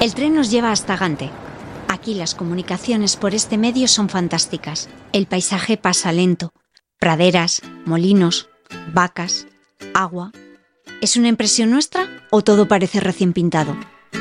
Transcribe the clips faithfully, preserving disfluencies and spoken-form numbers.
El tren nos lleva hasta Gante. Aquí las comunicaciones por este medio son fantásticas. El paisaje pasa lento. Praderas, molinos, vacas, agua. ¿Es una impresión nuestra o todo parece recién pintado?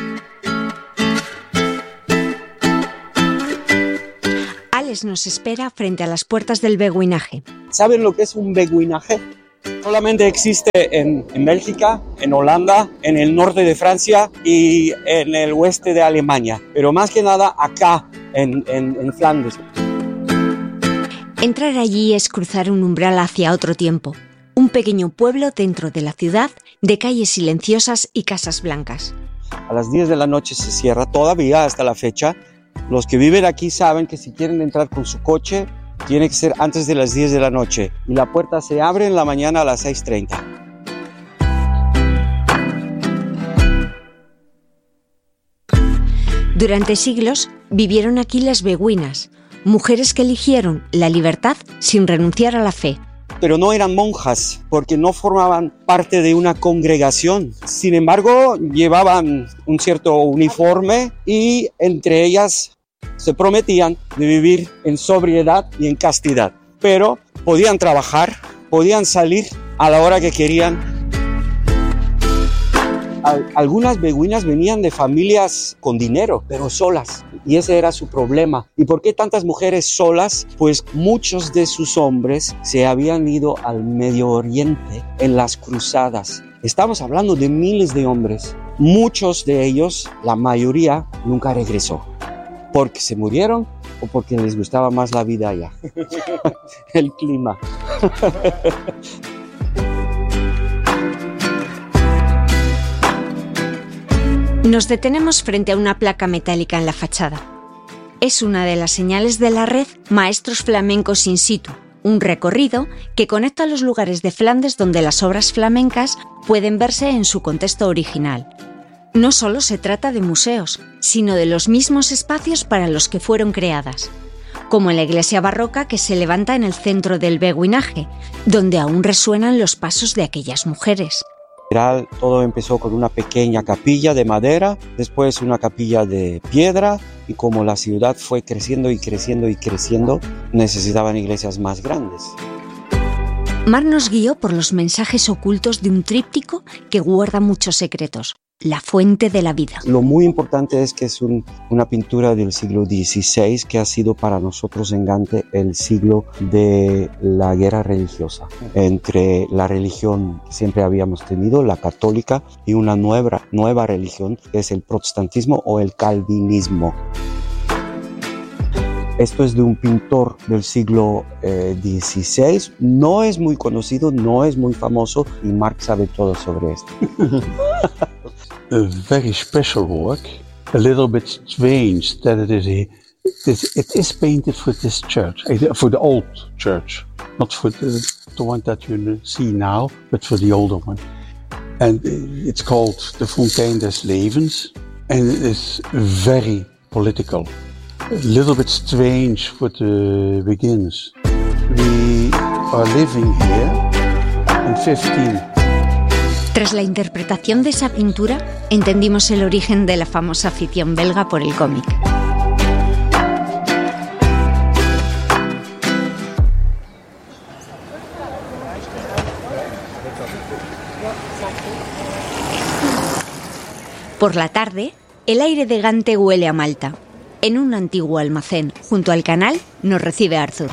Alex nos espera frente a las puertas del beguinaje. ¿Saben lo que es un beguinaje? Solamente existe en, en Bélgica, en Holanda, en el norte de Francia y en el oeste de Alemania, pero más que nada acá, en, en, en Flandes. Entrar allí es cruzar un umbral hacia otro tiempo, un pequeño pueblo dentro de la ciudad, de calles silenciosas y casas blancas. A las diez de la noche se cierra, todavía hasta la fecha. Los que viven aquí saben que si quieren entrar con su coche, tiene que ser antes de las diez de la noche y la puerta se abre en la mañana a las seis treinta. Durante siglos vivieron aquí las beguinas, mujeres que eligieron la libertad sin renunciar a la fe. Pero no eran monjas porque no formaban parte de una congregación. Sin embargo, llevaban un cierto uniforme y entre ellas se prometían de vivir en sobriedad y en castidad, pero podían trabajar, podían salir a la hora que querían. Algunas beguinas venían de familias con dinero, pero solas, y ese era su problema. ¿Y por qué tantas mujeres solas? Pues muchos de sus hombres se habían ido al Medio Oriente en las cruzadas. Estamos hablando de miles de hombres. Muchos de ellos, la mayoría, nunca regresó. Porque se murieron o porque les gustaba más la vida allá. El clima. Nos detenemos frente a una placa metálica en la fachada. Es una de las señales de la red Maestros Flamencos in situ, un recorrido que conecta los lugares de Flandes donde las obras flamencas pueden verse en su contexto original. No solo se trata de museos, sino de los mismos espacios para los que fueron creadas, como en la iglesia barroca que se levanta en el centro del beguinaje, donde aún resuenan los pasos de aquellas mujeres. Todo empezó con una pequeña capilla de madera, después una capilla de piedra, y como la ciudad fue creciendo y creciendo y creciendo, necesitaban iglesias más grandes. Mar nos guió por los mensajes ocultos de un tríptico que guarda muchos secretos. La fuente de la vida. Lo muy importante es que es un, una pintura del siglo dieciséis que ha sido para nosotros en Gante el siglo de la guerra religiosa entre la religión que siempre habíamos tenido, la católica, y una nueva, nueva religión que es el protestantismo o el calvinismo. Esto es de un pintor del siglo eh, dieciséis, no es muy conocido, no es muy famoso y Mark sabe todo sobre esto. A very special work, a little bit strange that it is a, it, it is painted for this church, for the old church, not for the, the one that you see now, but for the older one. And it's called the Fontaine des Levens, and it is very political. A little bit strange what uh, begins. We are living here in fifteen. Tras la interpretación de esa pintura, entendimos el origen de la famosa afición belga por el cómic. Por la tarde, el aire de Gante huele a malta. En un antiguo almacén, junto al canal, nos recibe Arthur.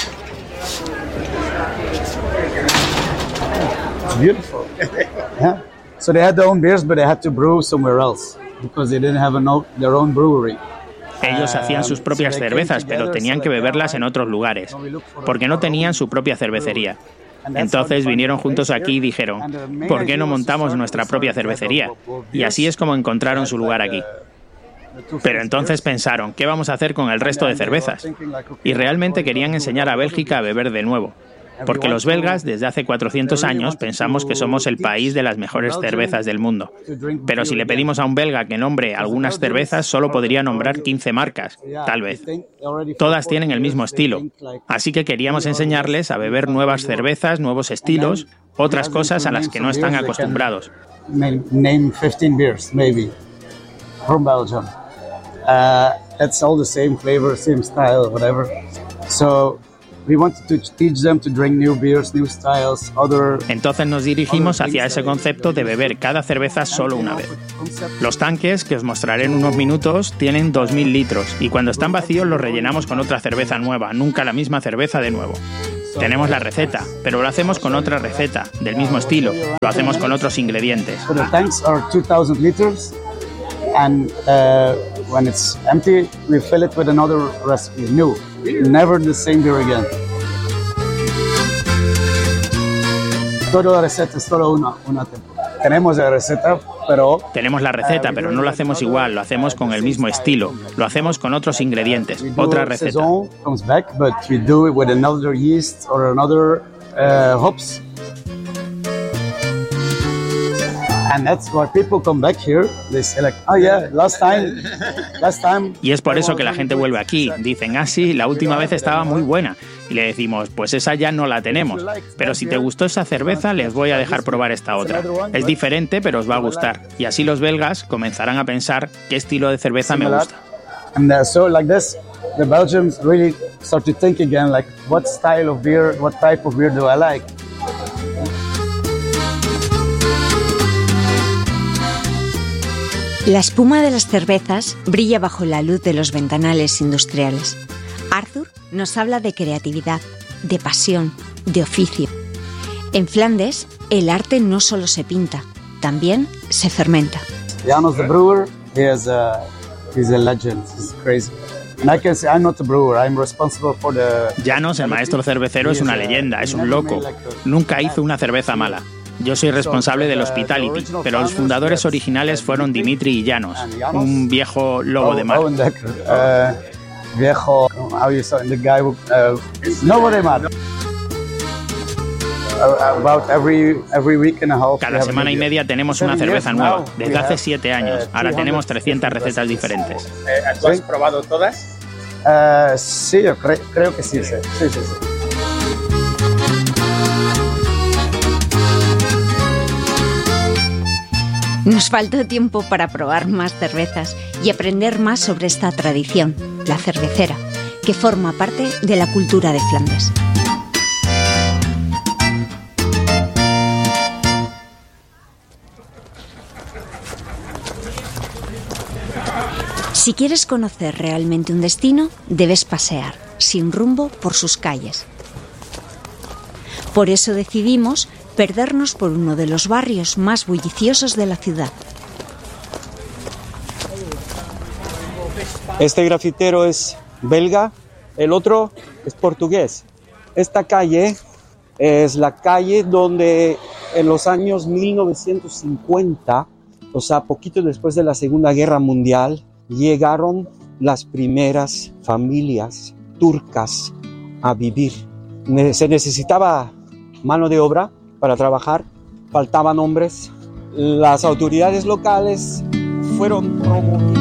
It's beautiful. Yeah. So they had their own beers, but they had to brew somewhere else because they didn't have an own, their own brewery. Ellos hacían sus propias cervezas, pero tenían que beberlas en otros lugares, porque no tenían su propia cervecería. Entonces vinieron juntos aquí y dijeron, ¿por qué no montamos nuestra propia cervecería? Y así es como encontraron su lugar aquí. Pero entonces pensaron, ¿qué vamos a hacer con el resto de cervezas? Y realmente querían enseñar a Bélgica a beber de nuevo. Porque los belgas, desde hace cuatrocientos años, pensamos que somos el país de las mejores cervezas del mundo. Pero si le pedimos a un belga que nombre algunas cervezas, solo podría nombrar quince marcas, tal vez. Todas tienen el mismo estilo. Así que queríamos enseñarles a beber nuevas cervezas, nuevos estilos, otras cosas a las que no están acostumbrados. from Belgium. Uh, it's all the same flavor, same style, whatever. So we wanted to teach them to drink new beers, new styles, other. Entonces nos dirigimos hacia ese concepto de beber cada cerveza solo una vez. Los tanques, que os mostraré en unos minutos, tienen dos mil litros y cuando están vacíos los rellenamos con otra cerveza nueva, nunca la misma cerveza de nuevo. Tenemos la receta, pero lo hacemos con otra receta, del mismo estilo, lo hacemos con otros ingredientes. So the tanks are two thousand liters and uh, when it's empty, we fill it with another recipe, new. Never the same beer again. Toda la receta es solo una, una temporada. Tenemos la receta, pero... Tenemos la receta, pero no lo hacemos igual, lo hacemos con el mismo estilo. Lo hacemos con otros ingredientes, otra receta. Comes back, but we do it with another yeast or another uh, hops. And that's why people come back here. They say like, oh yeah, last time, last time. Y es por eso que la gente vuelve aquí. Dicen, ah sí, la última vez estaba muy buena. Y le decimos, pues esa ya no la tenemos. Pero si te gustó esa cerveza, les voy a dejar probar esta otra. Es diferente, pero os va a gustar. Y así los belgas comenzarán a pensar qué estilo de cerveza me gusta. And uh, so like this, the Belgians really start to think again, like, what style of beer, what type of beer do I like? La espuma de las cervezas brilla bajo la luz de los ventanales industriales. Arthur nos habla de creatividad, de pasión, de oficio. En Flandes, el arte no solo se pinta, también se fermenta. Janos the brewer, he is a, he's a legend, he's crazy. And I can say I'm not a brewer, I'm responsible for the... Janos, el maestro cervecero, es una leyenda, es un loco. Nunca hizo una cerveza mala. Yo soy responsable del hospitality, pero los fundadores originales fueron Dimitri y Janos, un viejo lobo de mar. Uh, viejo, how you say, the guy, uh, lobo de mar. About every, every week and a half. Cada semana y media tenemos una cerveza nueva, desde hace siete años. Ahora tenemos trescientas recetas diferentes. ¿Tú has probado todas? Uh, sí, yo cre creo que sí, sí, sí, sí. sí. Nos faltó tiempo para probar más cervezas y aprender más sobre esta tradición, la cervecera, que forma parte de la cultura de Flandes. Si quieres conocer realmente un destino, debes pasear, sin rumbo, por sus calles. Por eso decidimos perdernos por uno de los barrios más bulliciosos de la ciudad. Este grafitero es belga, el otro es portugués. Esta calle es la calle donde en los años mil novecientos cincuenta, o sea, poquito después de la Segunda Guerra Mundial, llegaron las primeras familias turcas a vivir. Se necesitaba mano de obra para trabajar, faltaban hombres. Las autoridades locales fueron promoviendo.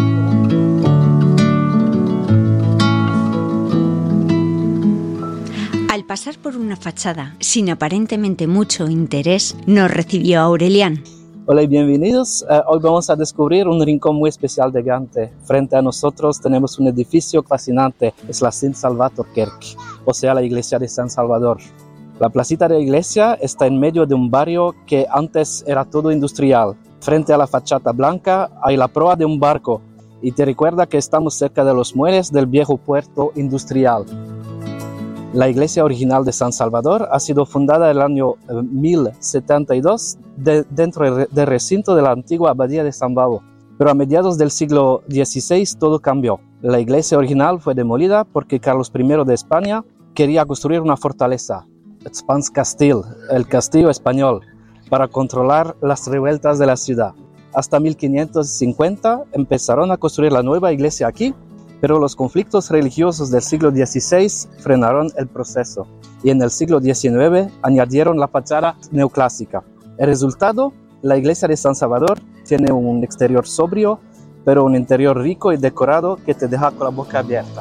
Al pasar por una fachada sin aparentemente mucho interés, nos recibió Aurelian. Hola y bienvenidos. Uh, hoy vamos a descubrir un rincón muy especial de Gante. Frente a nosotros tenemos un edificio fascinante, es la Sint Salvator Kerk, o sea, la iglesia de San Salvador. La placita de la iglesia está en medio de un barrio que antes era todo industrial. Frente a la fachada blanca hay la proa de un barco y te recuerda que estamos cerca de los muelles del viejo puerto industrial. La iglesia original de San Salvador ha sido fundada en el año mil setenta y dos de, dentro del recinto de la antigua abadía de San Bavo. Pero a mediados del siglo dieciséis todo cambió. La iglesia original fue demolida porque Carlos primero de España quería construir una fortaleza, Spans Castil, el castillo español, para controlar las revueltas de la ciudad. Hasta mil quinientos cincuenta empezaron a construir la nueva iglesia aquí, pero los conflictos religiosos del siglo dieciséis frenaron el proceso y en el siglo diecinueve añadieron la fachada neoclásica. El resultado, la iglesia de San Salvador tiene un exterior sobrio, pero un interior rico y decorado que te deja con la boca abierta.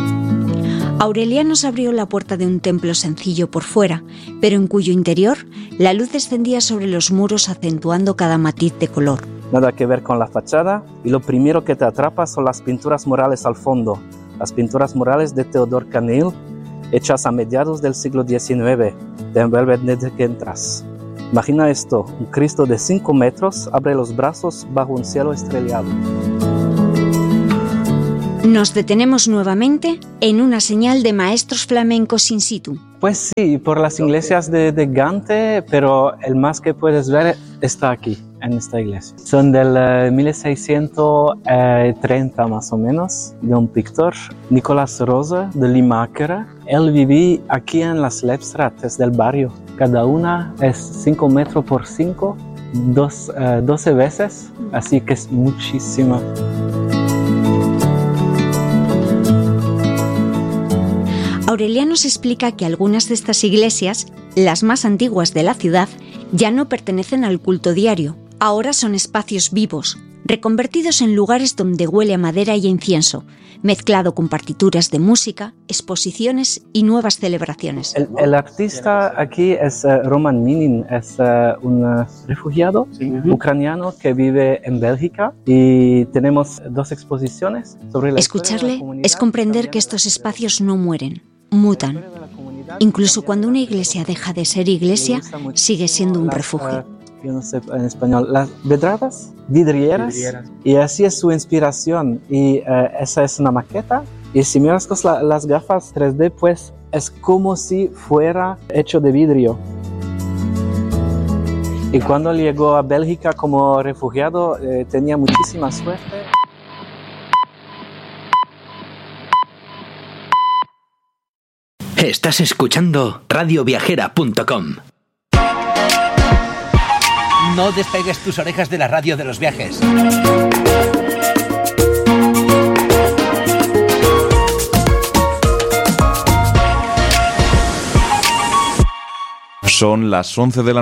Aurelian nos abrió la puerta de un templo sencillo por fuera, pero en cuyo interior La luz descendía sobre los muros acentuando cada matiz de color. Nada que ver con la fachada, y lo primero que te atrapa son las pinturas murales al fondo. Las pinturas murales de Theodor Canil, hechas a mediados del siglo diecinueve, te envuelven desde que entras. Imagina esto, un Cristo de cinco metros abre los brazos bajo un cielo estrellado. Nos detenemos nuevamente en una señal de maestros flamencos in situ. Pues sí, por las iglesias de, de Gante, pero el más que puedes ver está aquí, en esta iglesia. Son del uh, mil seiscientos treinta más o menos, de un pintor, Nicolas Rose de Limaker. Él vivía aquí en las Slepstraat, es del barrio. Cada una es cinco metros por cinco, dos, uh, doce veces, así que es muchísima. Aureliano nos explica que algunas de estas iglesias, las más antiguas de la ciudad, ya no pertenecen al culto diario. Ahora son espacios vivos, reconvertidos en lugares donde huele a madera y a incienso, mezclado con partituras de música, exposiciones y nuevas celebraciones. El, el artista aquí es uh, Roman Minin, es uh, un uh, refugiado sí. ucraniano que vive en Bélgica, y tenemos dos exposiciones sobre la Escucharle es comprender que estos espacios no mueren, mutan. Incluso cuando una iglesia deja de ser iglesia, sigue siendo un refugio. Yo no sé en español, las vidradas, vidrieras, vidrieras, y así es su inspiración, y uh, esa es una maqueta, y si miras con la, las gafas tres D, pues es como si fuera hecho de vidrio. Y cuando llegó a Bélgica como refugiado, eh, tenía muchísima suerte. Estás escuchando radio viajera punto com. No despegues tus orejas de la radio de los viajes. Son las once de la